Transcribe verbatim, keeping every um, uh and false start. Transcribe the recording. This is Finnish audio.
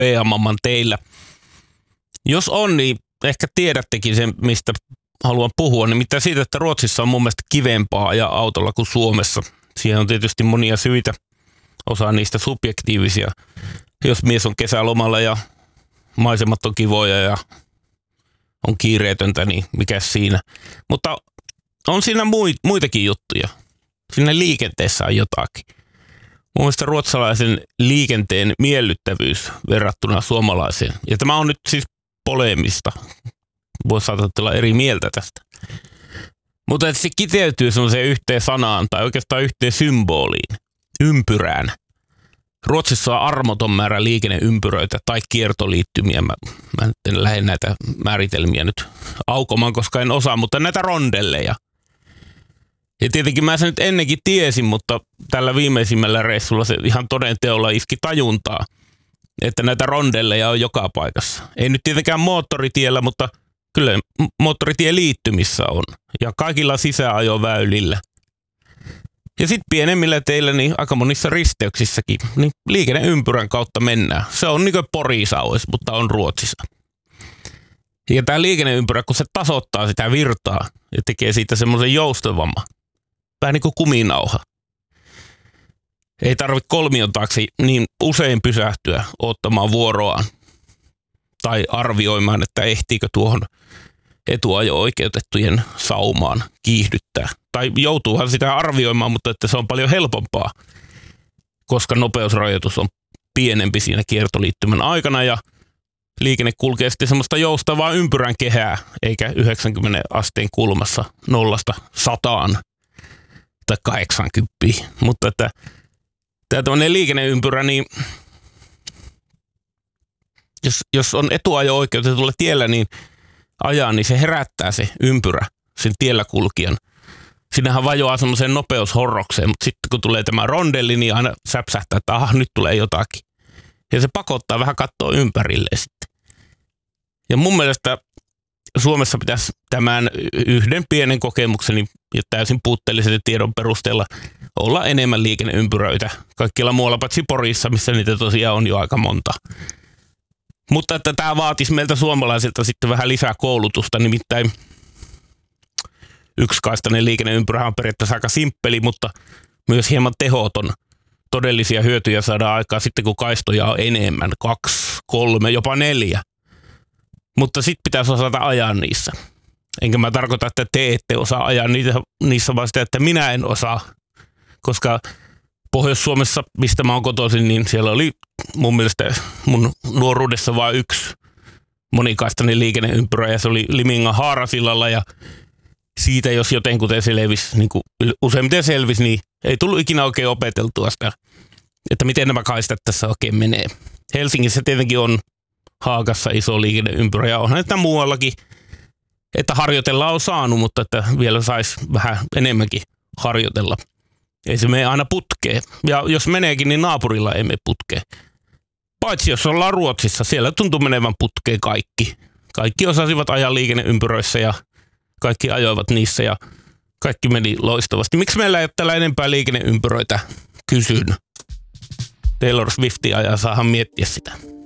nopeamman teillä. Jos on, niin ehkä tiedättekin sen, mistä haluan puhua. Nimittäin siitä, että Ruotsissa on mun mielestä kivempaa ajaa autolla kuin Suomessa. Siihen on tietysti monia syitä, osa niistä subjektiivisia. Jos mies on kesälomalla ja maisemat on kivoja ja on kiireetöntä, niin mikä siinä. Mutta on siinä muitakin juttuja. Siinä liikenteessä on jotakin. Mun mielestä ruotsalaisen liikenteen miellyttävyys verrattuna suomalaiseen. Ja tämä on nyt siis poleemista. Voi saattaa eri mieltä tästä. Mutta että se kiteytyy semmoiseen yhteen sanaan tai oikeastaan yhteen symboliin. Ympyrään. Ruotsissa on armoton määrä liikenneympyröitä tai kiertoliittymiä. Mä, mä nyt en lähde näitä määritelmiä nyt aukomaan, koska en osaa, mutta näitä rondelleja. Ja tietenkin mä sen nyt ennenkin tiesin, mutta tällä viimeisimmällä reissulla se ihan toden teolla iski tajuntaa, että näitä rondelleja on joka paikassa. Ei nyt tietenkään moottoritiellä, mutta kyllä moottoritien liittymissä on. Ja kaikilla sisäajoväylillä. Ja sitten pienemmillä teillä niin aika monissa risteyksissäkin niin liikenneympyrän kautta mennään. Se on niin kuin Porisaues, mutta on Ruotsissa. Ja tämä liikenneympyrä, kun se tasoittaa sitä virtaa ja tekee siitä semmoisen joustavamman. Vähän niin kuin kuminauha. Ei tarvitse kolmion taakse niin usein pysähtyä ottamaan vuoroaan. Tai arvioimaan, että ehtiikö tuohon etuajo-oikeutettujen saumaan kiihdyttää. Tai joutuuhan sitä arvioimaan, mutta että se on paljon helpompaa, koska nopeusrajoitus on pienempi siinä kiertoliittymän aikana ja liikenne kulkee sitten semmoista joustavaa ympyrän kehää, eikä yhdeksänkymmentä asteen kulmassa nollasta sataan tai kahdeksankymmentä. Mutta että tämä tämmöinen liikenneympyrä, niin jos, jos on etuajo-oikeutetulla tiellä, niin ajaa, niin se herättää se ympyrä sen tiellä kulkijan. Siinähän vajoaa semmoiseen nopeushorrokseen, mutta sitten kun tulee tämä rondelli, niin aina säpsähtää, että aha, nyt tulee jotakin. Ja se pakottaa vähän katsoa ympärilleen sitten. Ja mun mielestä Suomessa pitäisi tämän yhden pienen kokemukseni ja täysin puutteellisen tiedon perusteella olla enemmän liikenneympyröitä. Kaikkialla muualla paitsi Porissa, missä niitä tosiaan on jo aika monta. Mutta että tämä vaatisi meiltä suomalaisilta sitten vähän lisää koulutusta, nimittäin ysikaistainen liikenneympyrä on periaatteessa aika simppeli, mutta myös hieman tehoton. Todellisia hyötyjä saadaan aikaa sitten, kun kaistoja on enemmän, kaksi, kolme, jopa neljä. Mutta sitten pitäisi osata ajaa niissä. Enkä mä tarkoita, että te ette osaa ajaa niitä, niissä, vaan sitä, että minä en osaa. Koska Pohjois-Suomessa, mistä mä oon kotoisin, niin siellä oli mun mielestä mun nuoruudessa vain yksi monikaistainen liikenneympyrä, ja se oli Limingan Haarasillalla, ja siitä jos jotenkuten selvisi, niin kuin useimmiten selvisi, niin ei tullut ikinä oikein opeteltua sitä, että miten nämä kaistat tässä oikein menee. Helsingissä tietenkin on Haagassa iso liikenneympyrä, ja onhan sitä muuallakin, että harjoitella on saanut, mutta että vielä saisi vähän enemmänkin harjoitella. Ei se mene aina putkeen. Ja jos meneekin, niin naapurilla ei mene putkeen. Paitsi jos ollaan Ruotsissa, siellä tuntuu menevän putkeen kaikki. Kaikki osasivat ajaa liikenneympyröissä ja kaikki ajoivat niissä ja kaikki meni loistavasti. Miksi meillä ei ole täällä enempää liikenneympyröitä? Kysyn. Taylor Swiftia ja saahan miettiä sitä.